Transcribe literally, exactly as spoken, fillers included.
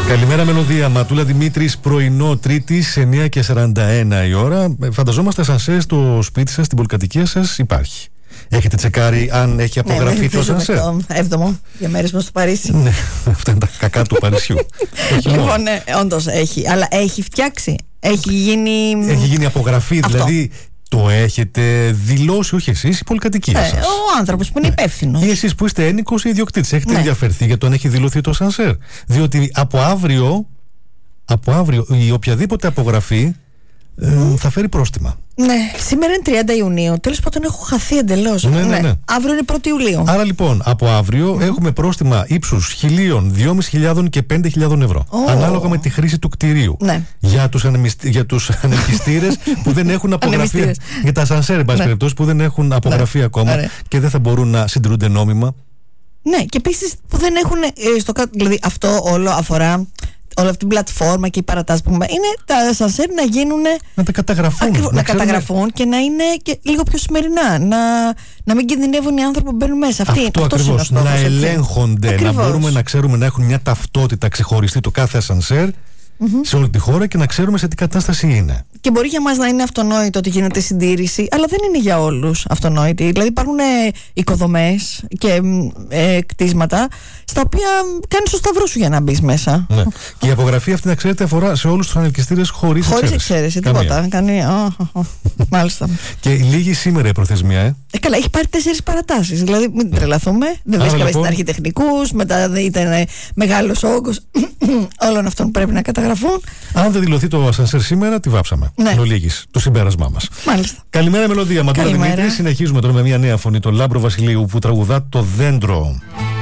Καλημέρα Μελωδία, Ματούλα Δημήτρης, πρωινό Τρίτης, εννιά και σαράντα ένα η ώρα. Φανταζόμαστε ασανσέρ στο σπίτι σας, στην πολυκατοικία σας υπάρχει. Έχετε τσεκάρει αν έχει απογραφεί ναι, το ασανσέρ? Το έβδομο διαμέρισμα στο Παρίσι. Ναι, αυτά είναι τα κακά του Παρισιού. Λοιπόν, ναι, όντως έχει. Αλλά έχει φτιάξει. Έχει γίνει. Έχει γίνει απογραφή, αυτό. Δηλαδή. Το έχετε δηλώσει, όχι εσείς, η πολυκατοικία ε, σας. Ο άνθρωπος που είναι υπεύθυνος. Ή εσείς που είστε ένοικος ή ιδιοκτήτης. Έχετε ναι. ενδιαφερθεί για το αν έχει δηλωθεί το ασανσέρ? Διότι από αύριο, από αύριο η οποιαδήποτε απογραφή ε, mm. θα φέρει πρόστιμα. Ναι, σήμερα είναι τριάντα Ιουνίου. Τέλος πάντων έχω χαθεί εντελώς. Ναι, ναι, ναι. Αύριο είναι πρώτη Ιουλίου. Άρα λοιπόν, από αύριο mm. έχουμε πρόστιμα ύψους χιλίων, δυόμισι χιλιάδων και πέντε χιλιάδων ευρώ. Oh. Ανάλογα με τη χρήση του κτηρίου. Ναι. Για τους, ανεμιστη... για τους ανεμιστήρες που δεν έχουν απογραφεί. Για τα ασανσέρ, εν πάση περιπτώσει, που δεν έχουν απογραφεί ναι. ακόμα ναι. και δεν θα μπορούν να συντηρούνται νόμιμα. Ναι, και επίσης που δεν έχουν. Ε, στο... Δηλαδή αυτό όλο αφορά. Όλη αυτή την πλατφόρμα και οι παρατάσεις που είναι τα ασανσέρ να γίνουν. Να τα καταγραφούν. Ακριβώς, να, να ξέρουμε... καταγραφούν και να είναι και λίγο πιο σημερινά. Να, να μην κινδυνεύουν οι άνθρωποι που μπαίνουν μέσα. Αυτή, Αυτό ακριβώς. Να ελέγχονται, ακριβώς. Να μπορούμε να ξέρουμε να έχουν μια ταυτότητα ξεχωριστή το κάθε ασανσέρ mm-hmm. σε όλη τη χώρα και να ξέρουμε σε τι κατάσταση είναι. Και μπορεί για μας να είναι αυτονόητο ότι γίνεται συντήρηση, αλλά δεν είναι για όλους αυτονόητη. Δηλαδή υπάρχουν ε, οικοδομές και ε, κτίσματα στα οποία κάνεις το σταυρό σου για να μπεις μέσα. Ναι. Και η απογραφή αυτή, να ξέρετε, αφορά σε όλους τους ανελκυστήρες χωρίς εξαίρεση. Χωρίς εξαίρεση, τίποτα. Κάνει... Oh, oh, oh. Μάλιστα. Και λίγη σήμερα η προθεσμία, ε. ε καλά, έχει πάρει τέσσερις παρατάσεις. Δηλαδή, μην τρελαθούμε. Δεν βρίσκαμε λοιπόν... στην αρχή τεχνικούς, μετά ήταν μεγάλος όγκος όλων αυτών που πρέπει να καταγραφούν. Αν δεν δηλωθεί το ασανσέρ σήμερα, τη βάψαμε. Ναι. Ολίγης, το συμπέρασμά μας. Μάλιστα. Καλημέρα Μελωδία, Ματούλα Δημήτρη. Συνεχίζουμε τώρα με μια νέα φωνή, τον Λάμπρο Βασιλείου, που τραγουδά Το Δέντρο.